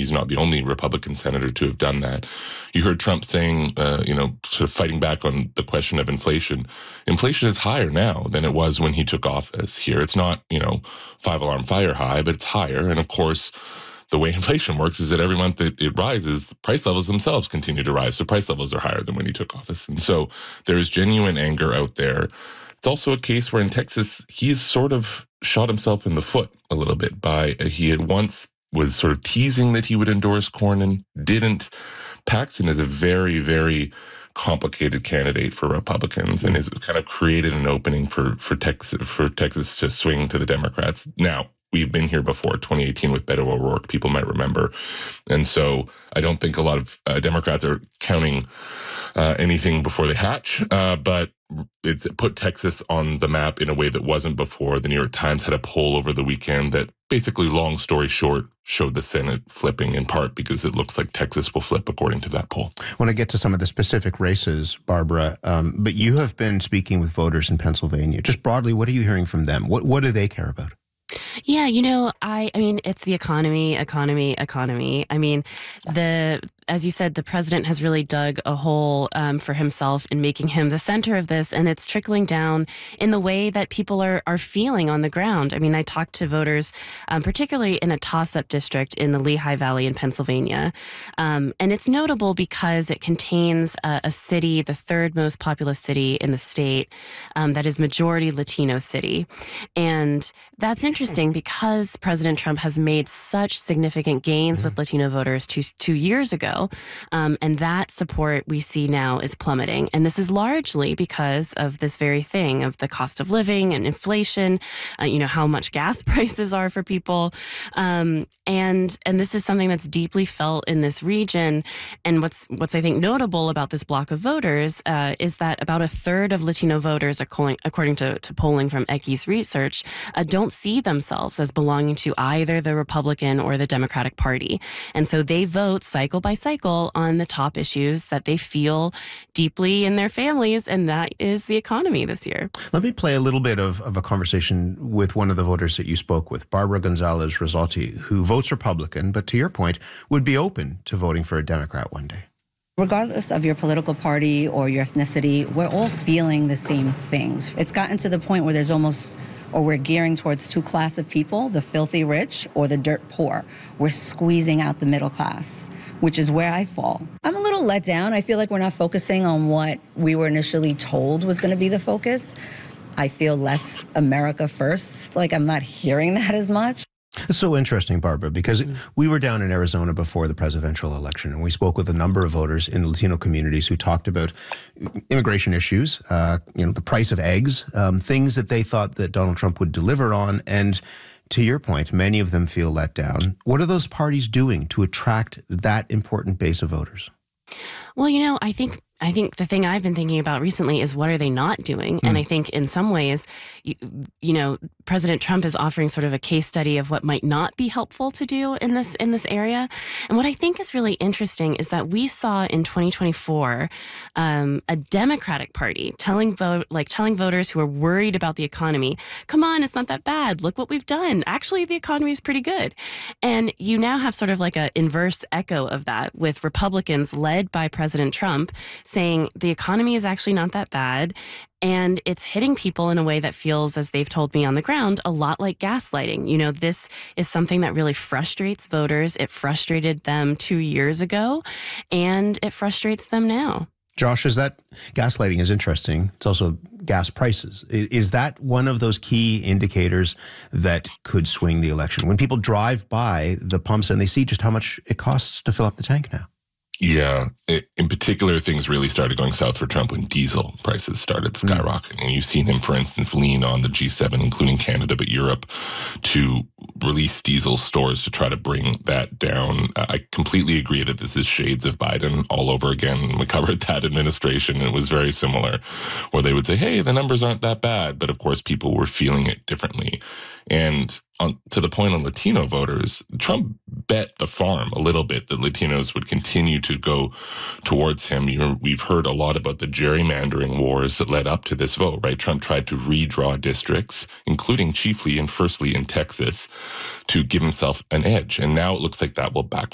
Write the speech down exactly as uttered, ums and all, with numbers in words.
he's not the only Republican senator to have done that. You heard Trump saying, uh, you know, sort of fighting back on the question of inflation. Inflation is higher now than it was when he took office here. It's not, you know, five alarm fire high, but it's higher. And of course, the way inflation works is that every month it, it rises, the price levels themselves continue to rise. So price levels are higher than when he took office. And so there is genuine anger out there. It's also a case where in Texas, he's sort of shot himself in the foot a little bit by, uh, he had once was sort of teasing that he would endorse Cornyn, didn't. Paxton is a very, very complicated candidate for Republicans and has kind of created an opening for, for Texas, for Texas to swing to the Democrats. Now, we've been here before, twenty eighteen with Beto O'Rourke, people might remember. And so I don't think a lot of uh, Democrats are counting uh, anything before they hatch, uh, but it's put Texas on the map in a way that wasn't before. The New York Times had a poll over the weekend that basically, long story short, showed the Senate flipping, in part because it looks like Texas will flip according to that poll. I want to get to some of the specific races, Barbara, um, but you have been speaking with voters in Pennsylvania. Just broadly, what are you hearing from them? What, what do they care about? Yeah, you know, I, I mean, it's the economy, economy, economy. I mean, the as you said, the president has really dug a hole um, for himself in making him the center of this, and it's trickling down in the way that people are are feeling on the ground. I mean, I talked to voters, um, particularly in a toss-up district in the Lehigh Valley in Pennsylvania, um, and it's notable because it contains a, a city, the third most populous city in the state, um, that is majority Latino city, and that's interesting because President Trump has made such significant gains with Latino voters two two years ago. Um, and that support we see now is plummeting. And this is largely because of this very thing of the cost of living and inflation, uh, you know, how much gas prices are for people. Um, and and this is something that's deeply felt in this region. And what's, what's I think, notable about this block of voters uh, is that about a third of Latino voters, according, according to, to polling from Equi's research, uh, don't see themselves as belonging to either the Republican or the Democratic Party. And so they vote cycle by cycle on the top issues that they feel deeply in their families, and that is the economy this year. Let me play a little bit of, of a conversation with one of the voters that you spoke with, Barbara Gonzalez Rosalti, who votes Republican, but to your point, would be open to voting for a Democrat one day. Regardless of your political party or your ethnicity, we're all feeling the same things. It's gotten to the point where there's almost, or we're gearing towards two classes of people, the filthy rich or the dirt poor. We're squeezing out the middle class, which is where I fall. I'm a little let down. I feel like we're not focusing on what we were initially told was going to be the focus. I feel less America first, like I'm not hearing that as much. It's so interesting, Barbara, because we were down in Arizona before the presidential election, and we spoke with a number of voters in the Latino communities who talked about immigration issues, uh, you know, the price of eggs, um, things that they thought that Donald Trump would deliver on. And to your point, many of them feel let down. What are those parties doing to attract that important base of voters? Well, you know, I think I think the thing I've been thinking about recently is what are they not doing? Mm. And I think in some ways, you, you know, President Trump is offering sort of a case study of what might not be helpful to do in this in this area. And what I think is really interesting is that we saw in twenty twenty-four um, a Democratic Party telling vote like telling voters who are worried about the economy, come on, it's not that bad. Look what we've done. Actually, the economy is pretty good. And you now have sort of like an inverse echo of that with Republicans led by President Trump saying the economy is actually not that bad, and it's hitting people in a way that feels, as they've told me on the ground, a lot like gaslighting. You know, this is something that really frustrates voters. It frustrated them two years ago, and it frustrates them now. Josh, is that gaslighting is interesting. It's also gas prices. Is that one of those key indicators that could swing the election? When people drive by the pumps and they see just how much it costs to fill up the tank now? Yeah. In particular, things really started going south for Trump when diesel prices started skyrocketing. And you've seen him, for instance, lean on the G seven, including Canada, but Europe, to release diesel stores to try to bring that down. I completely agree that this is shades of Biden all over again. We covered that administration, and it was very similar, where they would say, hey, the numbers aren't that bad. But of course, people were feeling it differently. And on, to the point on Latino voters, Trump bet the farm a little bit that Latinos would continue to go towards him. You know, we've heard a lot about the gerrymandering wars that led up to this vote, right? Trump tried to redraw districts, including chiefly and firstly in Texas, to give himself an edge. And now it looks like that will backfire.